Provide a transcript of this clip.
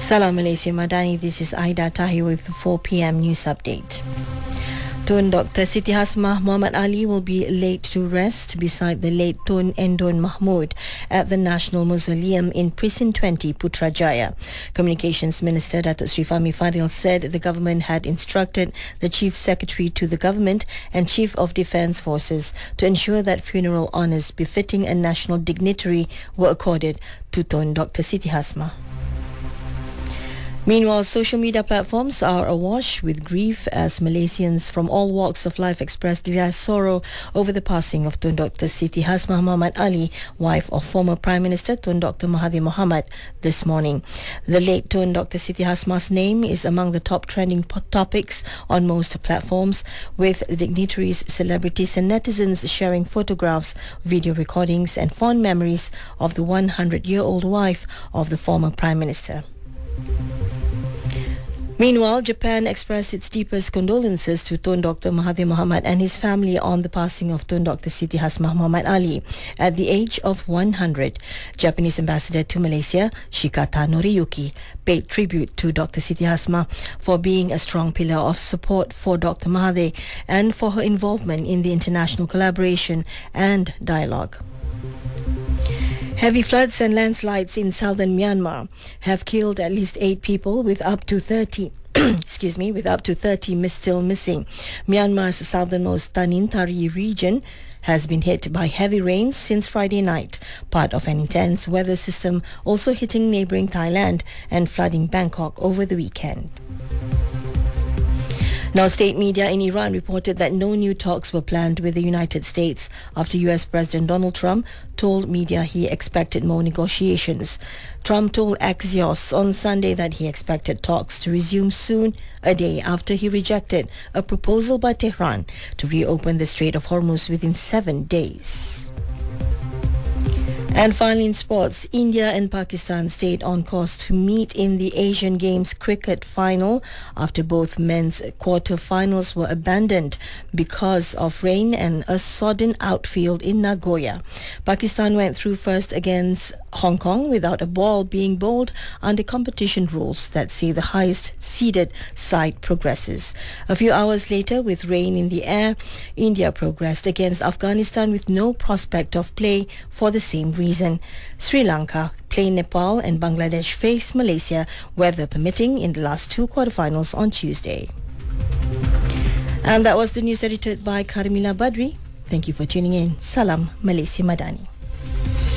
Salam Malaysia Madani, this is Aida Tahi with the 4 p.m. news update. Tun Dr. Siti Hasmah Muhammad Ali will be laid to rest beside the late Tun Endon Mahmud at the National Mausoleum in Precinct 20, Putrajaya. Communications Minister Datuk Sri Fahmi Fadil said the government had instructed the Chief Secretary to the Government and Chief of Defence Forces to ensure that funeral honours befitting a national dignitary were accorded to Tun Dr. Siti Hasmah. Meanwhile, social media platforms are awash with grief as Malaysians from all walks of life expressed their sorrow over the passing of Tun Dr. Siti Hasmah Muhammad Ali, wife of former Prime Minister Tun Dr. Mahathir Mohamad, this morning. The late Tun Dr. Siti Hasmah's name is among the top trending topics on most platforms, with dignitaries, celebrities and netizens sharing photographs, video recordings and fond memories of the 100-year-old wife of the former Prime Minister. Meanwhile, Japan expressed its deepest condolences to Tun Dr. Mahathir Mohamad and his family on the passing of Tun Dr. Siti Hasmah Muhammad Ali at the age of 100. Japanese ambassador to Malaysia, Shikata Noriyuki, paid tribute to Dr. Siti Hasmah for being a strong pillar of support for Dr. Mahathir and for her involvement in the international collaboration and dialogue. Heavy floods and landslides in southern Myanmar have killed at least 8 people, with up to 30 still missing. Myanmar's southernmost Tanintari region has been hit by heavy rains since Friday night, part of an intense weather system also hitting neighbouring Thailand and flooding Bangkok over the weekend. Now, state media in Iran reported that no new talks were planned with the United States after US President Donald Trump told media he expected more negotiations. Trump told Axios on Sunday that he expected talks to resume soon, a day after he rejected a proposal by Tehran to reopen the Strait of Hormuz within 7 days. And finally in sports, India and Pakistan stayed on course to meet in the Asian Games cricket final after both men's quarter-finals were abandoned because of rain and a sodden outfield in Nagoya. Pakistan went through first against Hong Kong without a ball being bowled under competition rules that say the highest seeded side progresses. A few hours later, with rain in the air, India progressed against Afghanistan with no prospect of play for the same reason. Sri Lanka play Nepal and Bangladesh face Malaysia, weather permitting, in the last 2 quarterfinals on Tuesday. And that was the news edited by Carmila Badri. Thank you for tuning in. Salam Malaysia Madani.